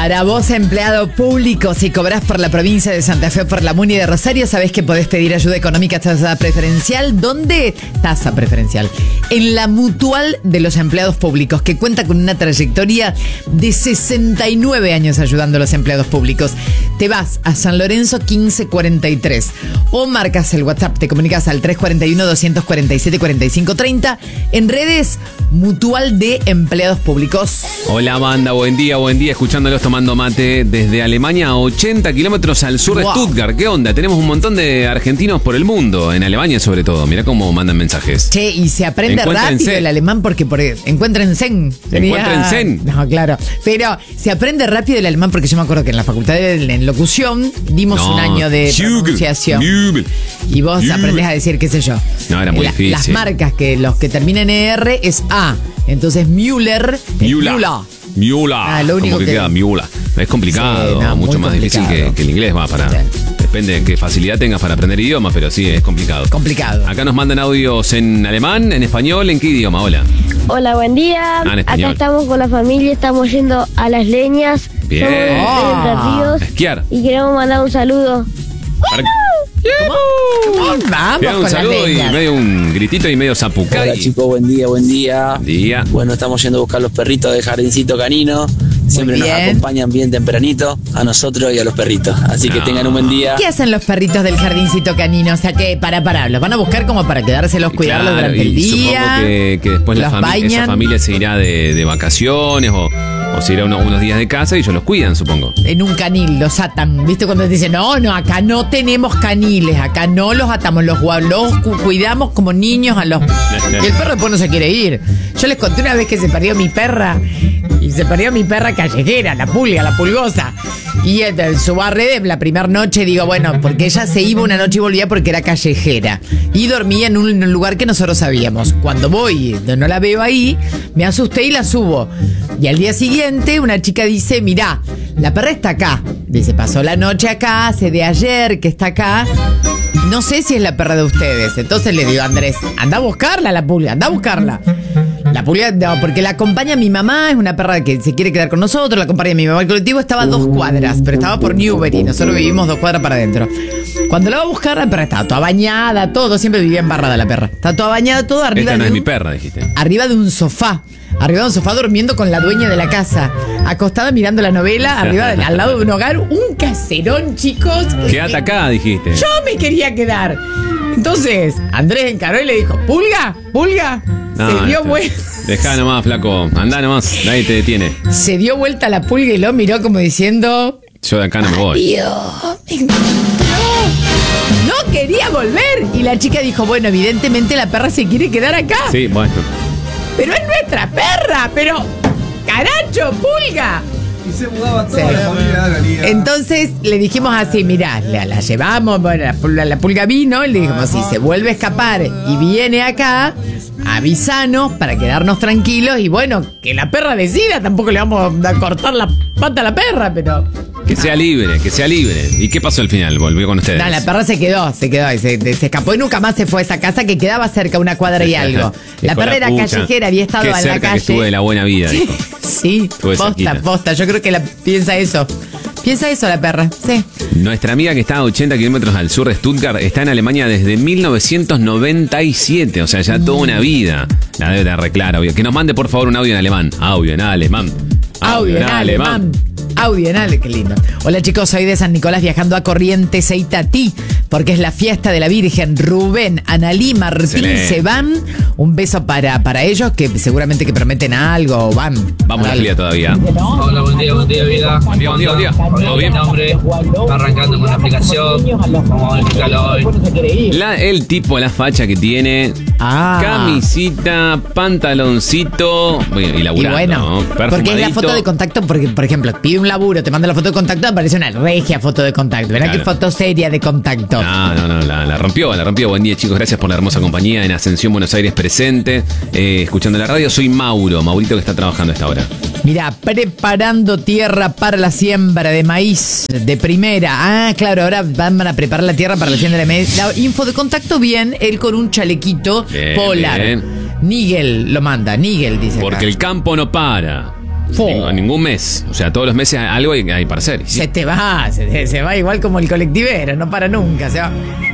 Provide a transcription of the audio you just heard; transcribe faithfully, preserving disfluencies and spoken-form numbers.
Para vos, empleado público, si cobrás por la provincia de Santa Fe o por la Muni de Rosario, sabés que podés pedir ayuda económica tasa preferencial. ¿Dónde? Tasa preferencial. En la Mutual de los Empleados Públicos, que cuenta con una trayectoria de sesenta y nueve años ayudando a los empleados públicos. Te vas a San Lorenzo quince cuarenta y tres o marcas el WhatsApp, te comunicas al tres cuatro uno, dos cuatro siete, cuatro cinco tres cero. En redes, Mutual de Empleados Públicos. Hola, banda, buen día, buen día. Escuchándolos tomando mate desde Alemania a ochenta kilómetros al sur de Wow. Stuttgart. ¿Qué onda? Tenemos un montón de argentinos por el mundo, en Alemania sobre todo. Mirá cómo mandan mensajes. Che, y se aprende Encuéntrense. rápido el alemán porque por encuéntrense. Encuéntrense. No, claro. Pero se aprende rápido el alemán porque yo me acuerdo que en la facultad de en locución dimos No, un año de Jubel, pronunciación. Jubel, Y vos Jubel. aprendés a decir, qué sé yo. No, era muy La- difícil. Las marcas que los que terminan en R es A. Entonces Müller es Miula. Müller. Miula. Ah, lo único ¿Cómo que, que- queda? Miula. Es complicado, Sí, no, mucho muy más difícil complicado. que, que el inglés va para. Sí. Depende de qué facilidad tengas para aprender idiomas, pero sí, es complicado. Complicado. Acá nos mandan audios en alemán, en español, ¿en qué idioma? Hola. Hola, buen día. Ah, en español. Acá estamos con la familia, estamos yendo a las leñas. Bien. Somos de Ah. Entre Ríos Esquiar. y queremos mandar un saludo. Para- Vamos Bien, un con las saludo y leñas. medio un gritito y medio Hola zapucay. chicos, buen día, buen día. Día. Bueno, estamos yendo a buscar los perritos del jardincito canino. Siempre nos bien. acompañan bien tempranito a nosotros y a los perritos. Así que No. tengan un buen día. ¿Qué hacen los perritos del jardincito canino? O sea que, para, para, los van a buscar como para quedárselos, cuidarlos Claro, durante el y día. Supongo que, que después la los fami- esa bañan. familia se irá de, de vacaciones o, o se irá unos, unos días de casa y ellos los cuidan, supongo. En un canil, los atan. ¿Viste cuando te dicen, no, no, acá no tenemos caniles, acá no los atamos, los, gua- los cu- cuidamos como niños a los... Y el perro después no se quiere ir. Yo les conté una vez que se perdió mi perra, y se perdió mi perra callejera, la pulga, la pulgosa. Y en su barre la primera noche, digo, bueno, porque ella se iba una noche y volvía porque era callejera. Y dormía en un, en un lugar que nosotros sabíamos. Cuando voy, no la veo ahí, me asusté y la subo. Y al día siguiente una chica dice, mirá, la perra está acá. Dice, pasó la noche acá, hace de ayer que está acá. No sé si es la perra de ustedes. Entonces le digo a Andrés, anda a buscarla la pulga, anda a buscarla. La pulga, no, porque la acompaña mi mamá, es una perra que se quiere quedar con nosotros, la acompaña mi mamá. El colectivo estaba a dos cuadras, pero estaba por Newbery, nosotros vivimos dos cuadras para adentro. Cuando la va a buscar, la perra estaba toda bañada, todo, siempre vivía embarrada la perra. Está toda bañada, todo arriba Esta no de es un- mi perra, dijiste. arriba de un sofá. Arriba de un sofá durmiendo con la dueña de la casa. Acostada mirando la novela, arriba de- al lado de un hogar. Un caserón, chicos. Quédate acá, dijiste. Yo me quería quedar. Entonces, Andrés encaró y le dijo, Pulga, Pulga. No, se dio esto- vuelta. Dejá nomás, flaco. Andá nomás. Nadie te detiene. Se dio vuelta la pulga y lo miró como diciendo, Yo de acá no me voy. Dios, me encontró. No quería volver. Y la chica dijo, bueno, evidentemente la perra se quiere quedar acá. Sí, bueno. Pero es nuestra perra, pero... ¡Caracho, Pulga! Y se mudaba toda Sí. la familia de la liga. Entonces le dijimos así, mirá, la, la llevamos, bueno, la, pulga- la pulga vino, y le dijimos, si se vuelve a escapar y viene acá, avísanos para quedarnos tranquilos y bueno, que la perra decida, tampoco le vamos a cortar la pata a la perra, pero... Que sea libre, que sea libre. ¿Y qué pasó al final? Volvió con ustedes. No, la perra se quedó, se quedó, y se, se escapó y nunca más se fue a esa casa que quedaba cerca, una cuadra y algo. La Hijo perra de era pucha. callejera, había estado Qué en la cerca calle. que estuve de la buena vida, dijo. Sí, Estuve posta, cerquita. posta, yo creo que la piensa eso. Piensa eso la perra, sí. Nuestra amiga que está a ochenta kilómetros al sur de Stuttgart está en Alemania desde mil novecientos noventa y siete, o sea, ya toda una vida. La debe tener re clara, obvio. Que nos mande por favor un audio en alemán. Audio en alemán. Audio en alemán. Audio en alemán, qué lindo. Hola chicos, soy de San Nicolás viajando a Corrientes e Itatí, porque es la fiesta de la Virgen. Rubén, Analí, Martín Excelente. se van. Un beso para, para ellos que seguramente que prometen algo o van. Vamos a la fila todavía. Hola, buen día, buen día, vida. Buen día, buen día, buen día. ¿Todo bien? Mi nombre, arrancando con la aplicación. Vamos a verificarlo hoy. La, el tipo, la facha que tiene. Ah. Camisita, pantaloncito. Bueno, y Y laburando, bueno, ¿no? porque es la Perfumadito. foto de contacto, porque, por ejemplo, pide un laburo, te manda la foto de contacto, aparece una regia foto de contacto. Verá Claro. qué foto seria de contacto. No, no, no, la, la rompió, la rompió. Buen día, chicos. Gracias por la hermosa compañía en Ascensión, Buenos Aires, presente. Eh, escuchando la radio, soy Mauro, Maurito que está trabajando a esta hora. Mira, preparando tierra para la siembra de maíz de primera. Ah, claro, ahora van a preparar la tierra para la siembra de maíz. La info de contacto, bien, él con un chalequito Bien, polar. bien. Nigel lo manda, Nigel dice acá. Porque el campo no para. Fo. Ningún, ningún mes. O sea, todos los meses algo hay, hay para hacer. ¿Sí? Se te va, se, se va igual como el colectivero, no para nunca, se va.